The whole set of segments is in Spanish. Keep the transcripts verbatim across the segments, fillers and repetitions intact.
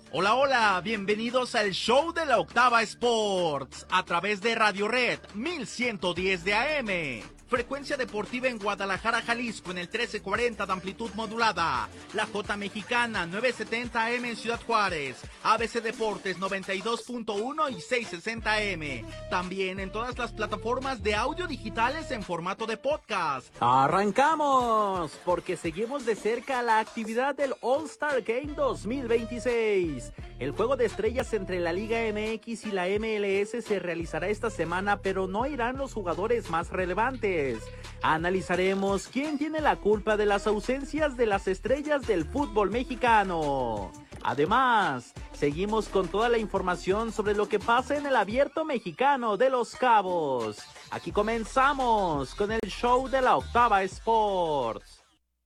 Hola, hola, bienvenidos al show de la Octava Sports a través de Radio Red mil ciento diez de A M. Frecuencia deportiva en Guadalajara, Jalisco en el trece cuarenta de amplitud modulada. La J Mexicana nueve setenta A M en Ciudad Juárez. A B C Deportes noventa y dos punto uno y seiscientos sesenta A M. También en todas las plataformas de audio digitales en formato de podcast. ¡Arrancamos! Porque seguimos de cerca la actividad del All-Star Game dos mil veintiséis. El juego de estrellas entre la Liga M X y la M L S se realizará esta semana, pero no irán los jugadores más relevantes. Analizaremos quién tiene la culpa de las ausencias de las estrellas del fútbol mexicano. Además, seguimos con toda la información sobre lo que pasa en el Abierto Mexicano de Los Cabos. Aquí comenzamos con el show de la Octava Sports.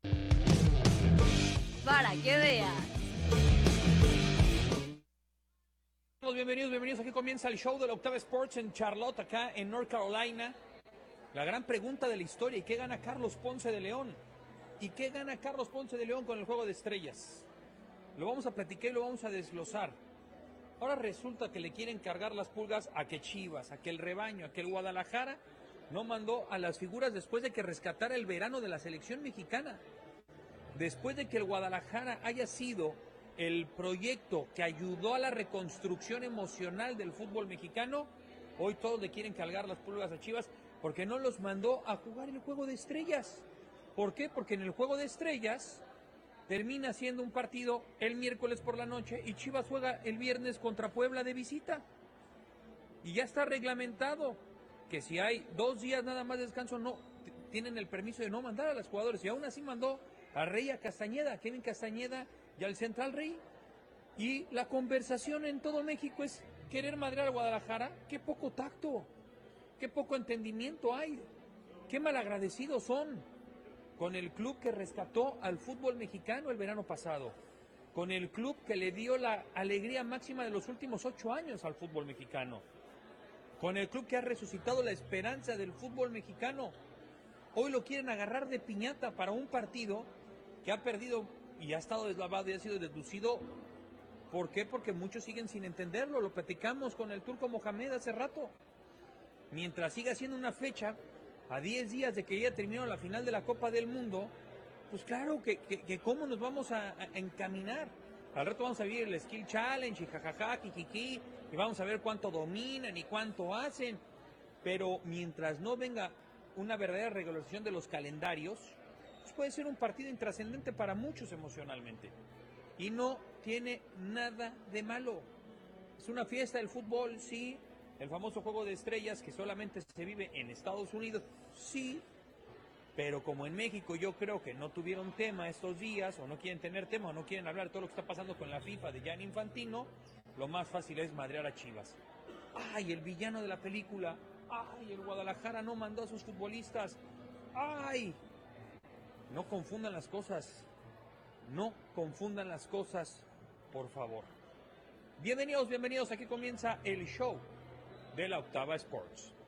Para que veas. Bienvenidos, bienvenidos. Aquí comienza el show de la Octava Sports en Charlotte, acá en North Carolina. La gran pregunta de la historia: ¿y qué gana Carlos Ponce de León? ¿Y qué gana Carlos Ponce de León con el juego de estrellas? Lo vamos a platicar y lo vamos a desglosar. Ahora resulta que le quieren cargar las pulgas a que Chivas, a que el rebaño, a que el Guadalajara no mandó a las figuras después de que rescatara el verano de la selección mexicana. Después de que el Guadalajara haya sido el proyecto que ayudó a la reconstrucción emocional del fútbol mexicano, hoy todos le quieren cargar las pulgas a Chivas porque no los mandó a jugar el juego de estrellas. ¿Por qué? Porque en el juego de estrellas termina siendo un partido el miércoles por la noche y Chivas juega el viernes contra Puebla de visita. Y ya está reglamentado que si hay dos días nada más de descanso, no tienen el permiso de no mandar a los jugadores. Y aún así mandó a Rey, a Castañeda, a Kevin Castañeda y al central Rey. Y la conversación en todo México es querer madrear a Guadalajara. ¡Qué poco tacto! ¡Qué poco entendimiento hay! ¡Qué malagradecidos son con el club que rescató al fútbol mexicano el verano pasado! Con el club que le dio la alegría máxima de los últimos ocho años al fútbol mexicano. Con el club que ha resucitado la esperanza del fútbol mexicano. Hoy lo quieren agarrar de piñata para un partido que ha perdido y ha estado deslavado y ha sido deducido. ¿Por qué? Porque muchos siguen sin entenderlo. Lo platicamos con el Turco Mohamed hace rato. Mientras siga siendo una fecha, a diez días de que ya terminó la final de la Copa del Mundo, pues claro que, que, que cómo nos vamos a, a encaminar. Al rato vamos a ver el Skill Challenge y jajaja, kikiki, y vamos a ver cuánto dominan y cuánto hacen. Pero mientras no venga una verdadera regularización de los calendarios, pues puede ser un partido intrascendente para muchos emocionalmente. Y no tiene nada de malo. Es una fiesta del fútbol, sí. El famoso juego de estrellas que solamente se vive en Estados Unidos, sí. Pero como en México yo creo que no tuvieron tema estos días, o no quieren tener tema, o no quieren hablar de todo lo que está pasando con la FIFA de Gianni Infantino, lo más fácil es madrear a Chivas. ¡Ay, el villano de la película! ¡Ay, el Guadalajara no mandó a sus futbolistas! ¡Ay! No confundan las cosas. No confundan las cosas, por favor. Bienvenidos, bienvenidos. Aquí comienza el show de la Octava Sports.